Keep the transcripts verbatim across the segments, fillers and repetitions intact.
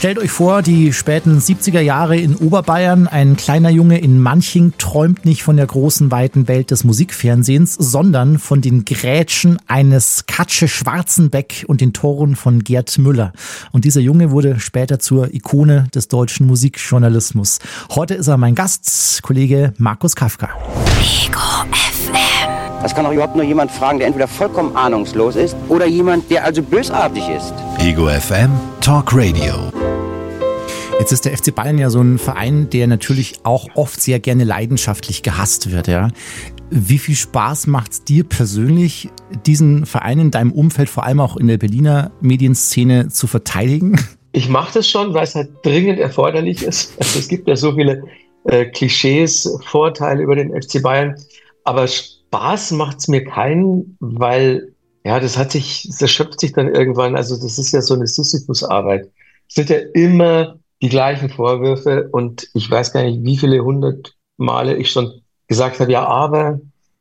Stellt euch vor, die späten siebziger Jahre in Oberbayern. Ein kleiner Junge in Manching träumt nicht von der großen, weiten Welt des Musikfernsehens, sondern von den Grätschen eines Katsche Schwarzenbeck und den Toren von Gerd Müller. Und dieser Junge wurde später zur Ikone des deutschen Musikjournalismus. Heute ist er mein Gast, Kollege Markus Kafka. Ego F M. Das kann auch überhaupt nur jemand fragen, der entweder vollkommen ahnungslos ist oder jemand, der also bösartig ist. Ego F M Talk Radio. Jetzt ist der F C Bayern ja so ein Verein, der natürlich auch oft sehr gerne leidenschaftlich gehasst wird. Ja. Wie viel Spaß macht es dir persönlich, diesen Verein in deinem Umfeld, vor allem auch in der Berliner Medienszene, zu verteidigen? Ich mache das schon, weil es halt dringend erforderlich ist. Also es gibt ja so viele äh, Klischees, Vorteile über den F C Bayern, aber Spaß macht es mir keinen, weil ja, das hat sich, das erschöpft sich dann irgendwann. Also das ist ja so eine Sisyphus-Arbeit. Es sind ja immer die gleichen Vorwürfe und ich weiß gar nicht, wie viele hundert Male ich schon gesagt habe, ja, aber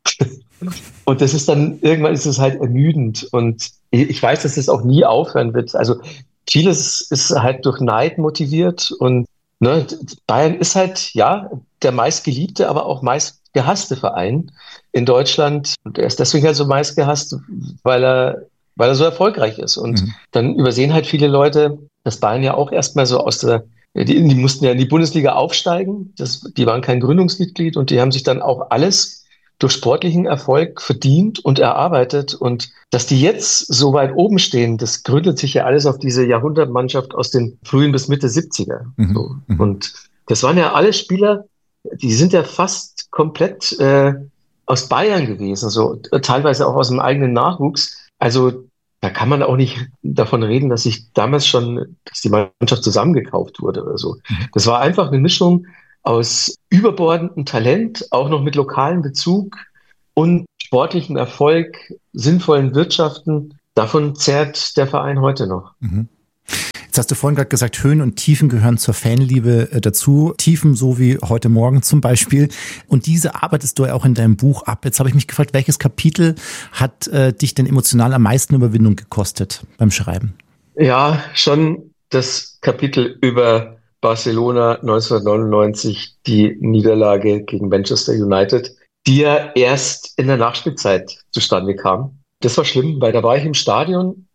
und das ist dann, irgendwann ist es halt ermüdend und ich weiß, dass es auch nie aufhören wird. Also vieles ist halt durch Neid motiviert und ne, Bayern ist halt, ja, der meistgeliebte, aber auch meistgehasste Verein in Deutschland und er ist deswegen halt so meistgehasst, weil er weil er so erfolgreich ist. Und mhm. dann übersehen halt viele Leute, dass Bayern ja auch erstmal so aus der, die, die mussten ja in die Bundesliga aufsteigen, das, die waren kein Gründungsmitglied und die haben sich dann auch alles durch sportlichen Erfolg verdient und erarbeitet. Und dass die jetzt so weit oben stehen, das gründet sich ja alles auf diese Jahrhundertmannschaft aus den frühen bis Mitte siebziger. Mhm. So. Mhm. Und das waren ja alle Spieler, die sind ja fast komplett äh, aus Bayern gewesen, so teilweise auch aus dem eigenen Nachwuchs. Also da kann man auch nicht davon reden, dass sich damals schon, dass die Mannschaft zusammengekauft wurde oder so. Das war einfach eine Mischung aus überbordendem Talent, auch noch mit lokalem Bezug und sportlichem Erfolg, sinnvollen Wirtschaften. Davon zehrt der Verein heute noch. Mhm. Jetzt hast du vorhin gerade gesagt, Höhen und Tiefen gehören zur Fanliebe dazu. Tiefen so wie heute Morgen zum Beispiel. Und diese arbeitest du ja auch in deinem Buch ab. Jetzt habe ich mich gefragt, welches Kapitel hat äh, dich denn emotional am meisten Überwindung gekostet beim Schreiben? Ja, schon das Kapitel über Barcelona neunzehnhundertneunundneunzig, die Niederlage gegen Manchester United, die ja erst in der Nachspielzeit zustande kam. Das war schlimm, weil da war ich im Stadion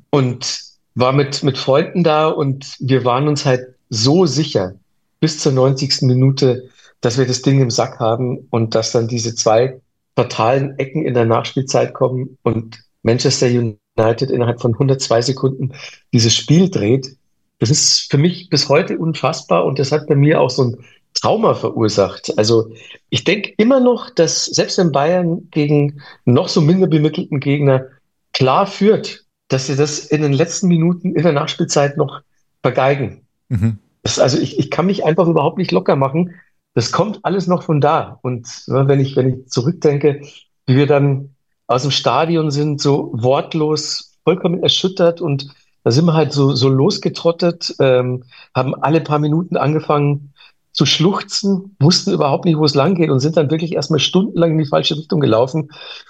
und war mit, mit Freunden da und wir waren uns halt so sicher bis zur neunzigsten Minute, dass wir das Ding im Sack haben und dass dann diese zwei fatalen Ecken in der Nachspielzeit kommen und Manchester United innerhalb von hundertzwei Sekunden dieses Spiel dreht. Das ist für mich bis heute unfassbar und das hat bei mir auch so ein Trauma verursacht. Also ich denke immer noch, dass selbst wenn Bayern gegen noch so minder bemittelten Gegner klar führt, dass sie das in den letzten Minuten in der Nachspielzeit noch vergeigen. Mhm. Das, also ich, ich kann mich einfach überhaupt nicht locker machen. Das kommt alles noch von da. Und ja, wenn ich, wenn ich zurückdenke, wie wir dann aus dem Stadion sind, so wortlos, vollkommen erschüttert und da sind wir halt so, so losgetrottet, ähm, haben alle paar Minuten angefangen zu schluchzen, wussten überhaupt nicht, wo es lang geht und sind dann wirklich erstmal stundenlang in die falsche Richtung gelaufen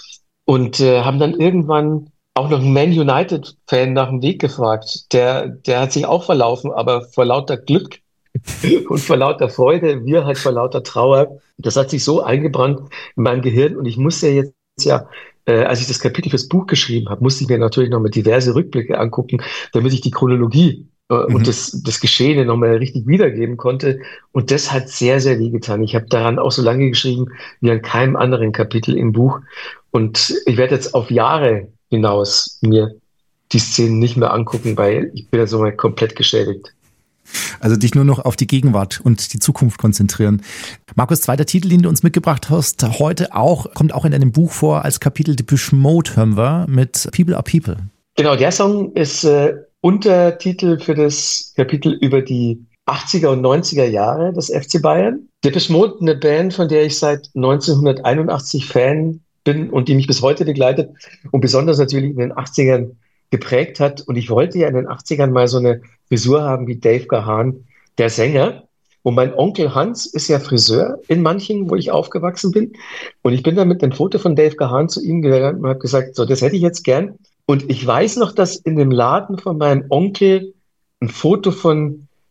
und äh, haben dann irgendwann auch noch ein Man United-Fan nach dem Weg gefragt. Der, der hat sich auch verlaufen, aber vor lauter Glück und vor lauter Freude, wir halt vor lauter Trauer. Das hat sich so eingebrannt in meinem Gehirn und ich musste jetzt ja, äh, als ich das Kapitel fürs Buch geschrieben habe, musste ich mir natürlich noch mal diverse Rückblicke angucken, damit ich die Chronologie äh, mhm. und das, das Geschehene noch mal richtig wiedergeben konnte. Und das hat sehr, sehr wehgetan. Ich habe daran auch so lange geschrieben wie an keinem anderen Kapitel im Buch. Und ich werde jetzt auf Jahre hinaus mir die Szenen nicht mehr angucken, weil ich bin jetzt mal komplett geschädigt. Also dich nur noch auf die Gegenwart und die Zukunft konzentrieren. Markus, zweiter Titel, den du uns mitgebracht hast, heute auch, kommt auch in deinem Buch vor als Kapitel Depeche Mode, hören wir, mit People are People. Genau, der Song ist äh, Untertitel für das Kapitel über die achtziger und neunziger Jahre des F C Bayern. Depeche Mode, eine Band, von der ich seit neunzehnhunderteinundachtzig Fan bin und die mich bis heute begleitet und besonders natürlich in den achtzigern geprägt hat. Und ich wollte ja in den achtzigern mal so eine Frisur haben wie Dave Gahan, der Sänger. Und mein Onkel Hans ist ja Friseur in Manching, wo ich aufgewachsen bin. Und ich bin dann mit einem Foto von Dave Gahan zu ihm gegangen und habe gesagt, so, das hätte ich jetzt gern. Und ich weiß noch, dass in dem Laden von meinem Onkel ein Foto von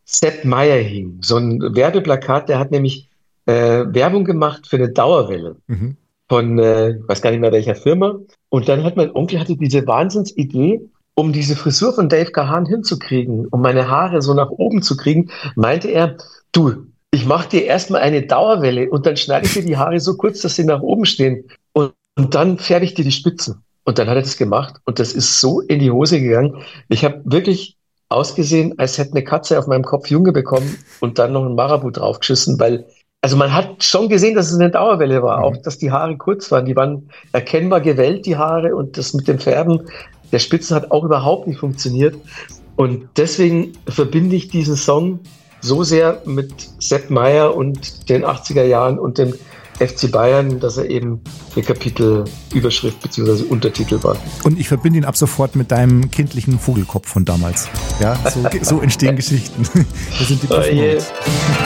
Sepp Maier hing. So ein Werbeplakat, der hat nämlich äh, Werbung gemacht für eine Dauerwelle Mhm. von, äh, ich weiß gar nicht mehr welcher Firma. Und dann hat mein Onkel hatte diese Wahnsinnsidee, um diese Frisur von Dave Gahan hinzukriegen, um meine Haare so nach oben zu kriegen, meinte er, du, ich mache dir erstmal eine Dauerwelle und dann schneide ich dir die Haare so kurz, dass sie nach oben stehen und, und dann färbe ich dir die Spitzen. Und dann hat er das gemacht und das ist so in die Hose gegangen. Ich habe wirklich ausgesehen, als hätte eine Katze auf meinem Kopf Junge bekommen und dann noch ein Marabu draufgeschissen, weil, also man hat schon gesehen, dass es eine Dauerwelle war, auch dass die Haare kurz waren. Die waren erkennbar gewellt, die Haare, und das mit dem Färben der Spitzen hat auch überhaupt nicht funktioniert. Und deswegen verbinde ich diesen Song so sehr mit Sepp Maier und den achtziger Jahren und dem F C Bayern, dass er eben eine Kapitelüberschrift bzw. Untertitel war. Und ich verbinde ihn ab sofort mit deinem kindlichen Vogelkopf von damals. Ja, so, so entstehen Geschichten. Das sind die Oh, yeah.